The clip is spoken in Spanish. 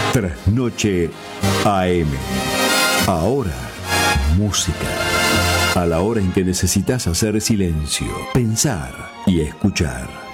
Trasnoche AM. Ahora, música. A la hora en que necesitas hacer silencio, pensar y escuchar.